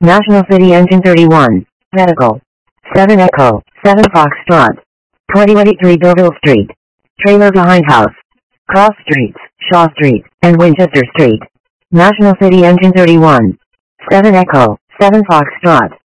National City Engine 31. Medical. 7 Echo. 7 Foxtrot. 2083 Deauville Street. Trailer behind house. Cross Streets, Shaw Street, and Winchester Street. National City Engine 31. 7 Echo. 7 Foxtrot.